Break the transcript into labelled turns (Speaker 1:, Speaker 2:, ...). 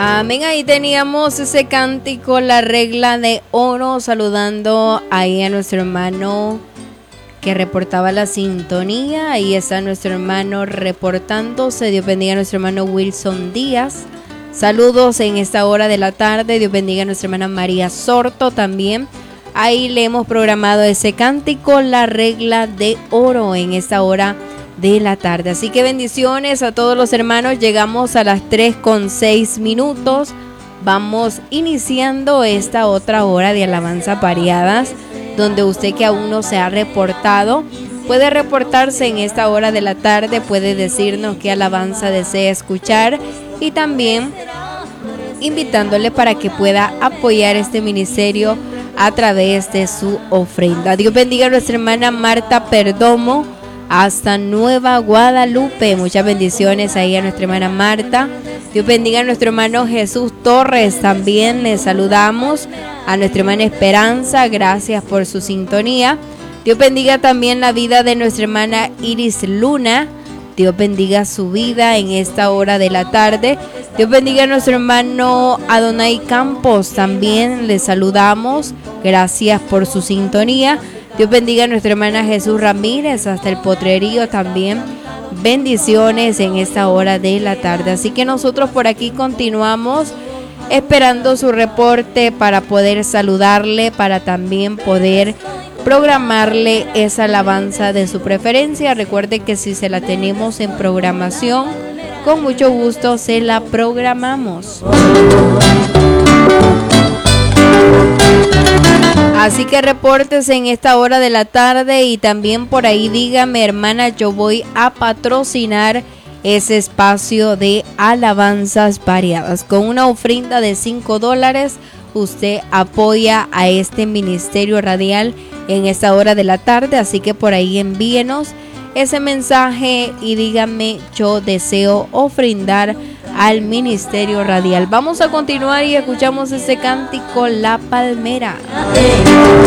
Speaker 1: Amén, ahí teníamos ese cántico, la regla de oro, saludando ahí a nuestro hermano que reportaba la sintonía. Ahí está nuestro hermano reportándose. Dios bendiga a nuestro hermano Wilson Díaz. Saludos en esta hora de la tarde. Dios bendiga a nuestra hermana María Sorto también. Ahí le hemos programado ese cántico, la regla de oro, en esta hora de la tarde. Así que bendiciones a todos los hermanos. Llegamos a las 3:06. Vamos iniciando esta otra hora de alabanza variadas, donde usted que aún no se ha reportado, puede reportarse en esta hora de la tarde, puede decirnos qué alabanza desea escuchar y también invitándole para que pueda apoyar este ministerio a través de su ofrenda. Dios bendiga a nuestra hermana Marta Perdomo hasta Nueva Guadalupe. Muchas bendiciones ahí a nuestra hermana Marta. Dios bendiga a nuestro hermano Jesús Torres. También le saludamos a nuestra hermana Esperanza. Gracias por su sintonía. Dios bendiga también la vida de nuestra hermana Iris Luna. Dios bendiga su vida en esta hora de la tarde. Dios bendiga a nuestro hermano Adonai Campos. También le saludamos. Gracias por su sintonía. Dios bendiga a nuestra hermana Jesús Ramírez hasta el Potrerío también. Bendiciones en esta hora de la tarde. Así que nosotros por aquí continuamos esperando su reporte para poder saludarle, para también poder programarle esa alabanza de su preferencia. Recuerde que si se la tenemos en programación, con mucho gusto se la programamos. Así que reportes en esta hora de la tarde y también por ahí dígame, hermana, yo voy a patrocinar ese espacio de alabanzas variadas. Con una ofrenda de $5, usted apoya a este ministerio radial en esta hora de la tarde. Así que por ahí envíenos ese mensaje y dígame, yo deseo ofrendar al ministerio radial. Vamos a continuar y escuchamos ese cántico, La Palmera.